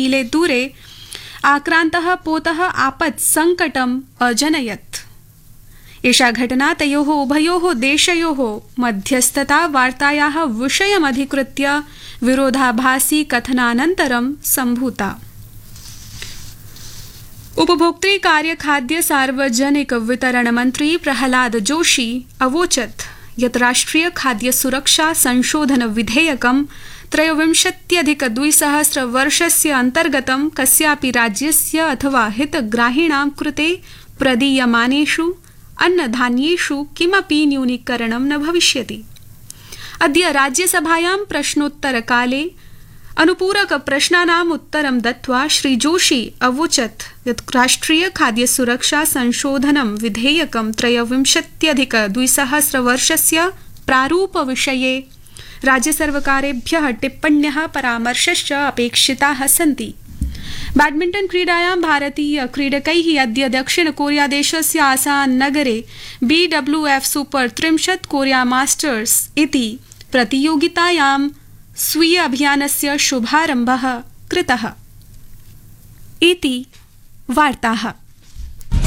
मीले दूरे आक्रान्तः पोतः आपत् संकटम् अजनयत्। एषा घटना तयोः उभयोः देशयोः मध्यस्थता वार्तायाः विषयमधिकृत्य विरोधाभासी कथनानन्तरं सम्भूता। उपभोक्तृ कार्य खाद्य सार्वजनिक वितरण मंत्री प्रहलाद जोशी अवोचत् यत् राष्ट्रिय खाद्य सुरक्षा संशोधन विधेयकं 23-2000 वर्षस्य अन्तर्गतं कस्यापि राज्यस्य अथवा हितग्राहिणां कृते प्रदीयमानेषु अन्नधान्येषु किमपि न्यूनीकरणं न भविष्यति। अद्य राज्यसभायां प्रश्नोत्तरकाले अनुपूरक प्रश्नानाम् उत्तरं दत्त्वा श्री जोशी अवोचत् यत् राष्ट्रिय खाद्य सुरक्षा संशोधनं विधेयकं 23-2000 वर्षस्य प्रारूपविषये राज्यसर्वकारेभ्यः टिप्पण्यः परामर्शश्च अपेक्षिताः सन्ति। बैडमिण्टन क्रीडायां भारतीय क्रीडकैः अद्य दक्षिण कोरिया देशस्य आसान नगरे BWF सुपर 30 कोरिया मास्टर्स इति प्रतियोगितायां स्वीय अभियानस्य शुभारम्भः कृतः इति वार्ताः।